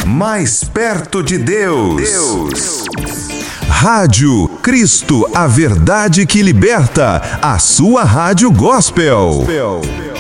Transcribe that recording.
mais perto de Deus. Rádio Cristo, a verdade que liberta, a sua rádio gospel.